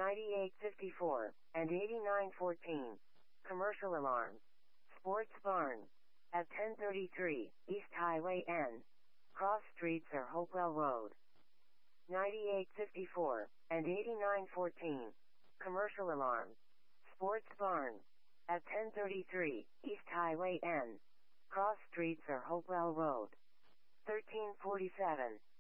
9854, and 8914. Commercial alarm. Sports Barn. At 1033, East Highway N. Cross Streets or Hopewell Road. 9854, and 8914. Commercial alarm. Sports Barn. At 1033, East Highway N. Cross Streets or Hopewell Road. 1347,